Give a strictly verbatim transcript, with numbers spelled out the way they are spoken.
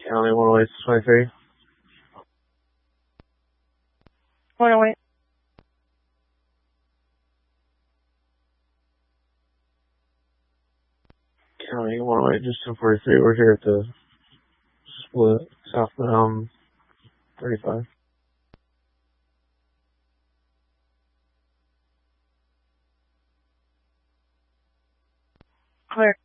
County one oh eight twenty-three. one oh eight. County one oh eight, just two forty-three. We're here at the split, South um thirty-five. Clear.